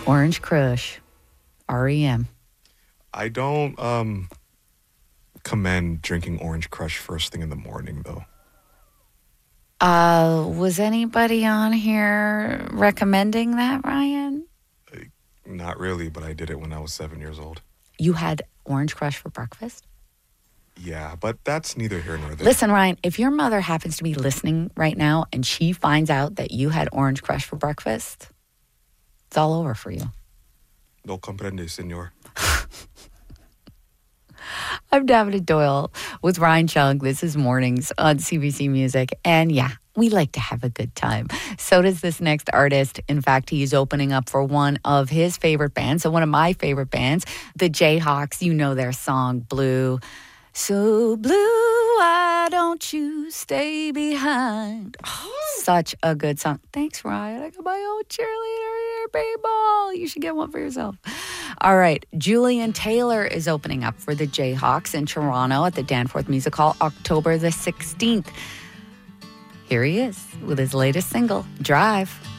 Orange Crush, REM. I don't commend drinking Orange Crush first thing in the morning, though. Was anybody on here recommending that, Ryan? Not really, but I did it when I was 7 years old. You had Orange Crush for breakfast? Yeah, but that's neither here nor there. Listen, Ryan, if your mother happens to be listening right now and she finds out that you had Orange Crush for breakfast, it's all over for you. No comprende, senor. I'm Davina Doyle with Ryan Chung. This is Mornings on CBC Music. And yeah, we like to have a good time. So does this next artist. In fact, he is opening up for one of his favorite bands. So one of my favorite bands, the Jayhawks. You know their song, Blue. So blue, why don't you stay behind? Oh, such a good song. Thanks, Ryan. I got my own cheerleader here, baseball. You should get one for yourself. All right. Julian Taylor is opening up for the Jayhawks in Toronto at the Danforth Music Hall, October the 16th. Here he is with his latest single, Drive.